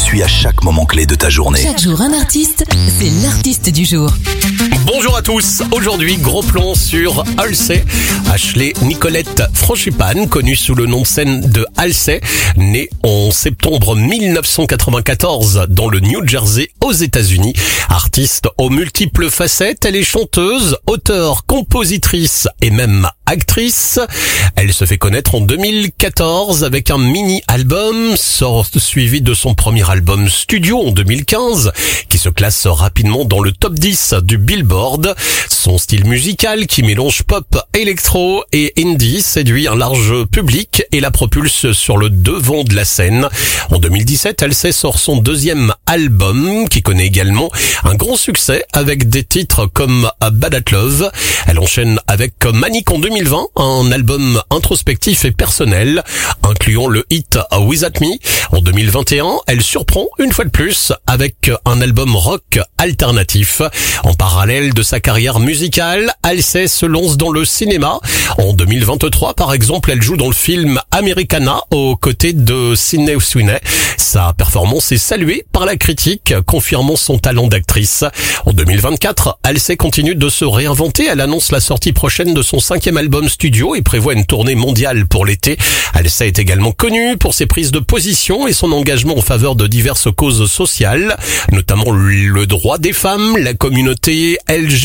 suit à chaque moment clé de ta journée. Chaque jour un artiste, c'est l'artiste du jour. Bonjour à tous, aujourd'hui gros plan sur Halsey. Ashley Nicolette Frangipane, connue sous le nom de scène de Halsey, née en septembre 1994 dans le New Jersey aux États-Unis. Artiste aux multiples facettes, elle est chanteuse, auteure, compositrice et même actrice. Elle se fait connaître en 2014 avec un mini-album, suivi de son premier album studio en 2015, qui se classe rapidement dans le top 10 du Billboard. Son style musical, qui mélange pop, électro et indie, séduit un large public et la propulse sur le devant de la scène. En 2017, Halsey sort son deuxième album, qui connaît également un grand succès avec des titres comme Bad at Love. Elle enchaîne avec Manic en 2020, un album introspectif et personnel, incluant le hit Without Me. En 2021, elle surprend une fois de plus avec un album rock alternatif. En parallèle de sa carrière musicale, Halsey se lance dans le cinéma. En 2023, par exemple, elle joue dans le film Americana aux côtés de Sydney Sweeney. Sa performance est saluée par la critique, confirmant son talent d'actrice. En 2024, Halsey continue de se réinventer. Elle annonce la sortie prochaine de son 5e album studio et prévoit une tournée mondiale pour l'été. Halsey est également connue pour ses prises de position et son engagement en faveur de diverses causes sociales, notamment le droit des femmes, la communauté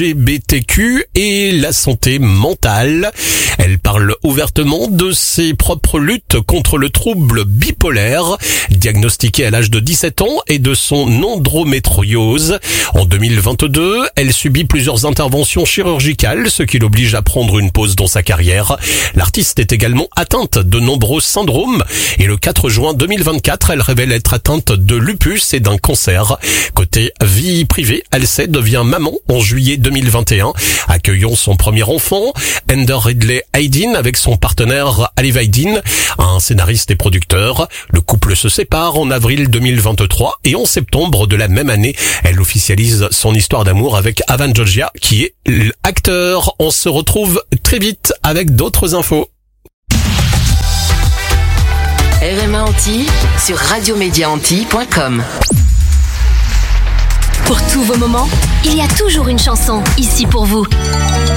LGBTQ et la santé mentale. Elle parle ouvertement de ses propres luttes contre le trouble bipolaire, diagnostiqué à l'âge de 17 ans, et de son endométriose. En 2022, elle subit plusieurs interventions chirurgicales, ce qui l'oblige à prendre une pause dans sa carrière. L'artiste est également atteinte de nombreux syndromes et le 4 juin 2024, elle révèle être atteinte de lupus et d'un cancer. Côté vie privée, Halsey devient maman en juillet 2021, accueillant son premier enfant, Ender Ridley Haydn, avec son partenaire Ali Haydn, un scénariste et producteur. Le couple se sépare en avril 2023 et en septembre de la même année, elle officialise son histoire d'amour avec Avan Jogia, qui est l'acteur. On se retrouve très vite avec d'autres infos. RMA Antilles sur radiomédiaantilles.com. Pour tous vos moments, il y a toujours une chanson ici pour vous.